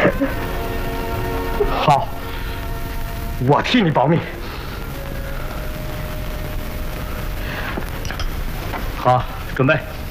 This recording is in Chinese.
好，我替你保密。好，准备。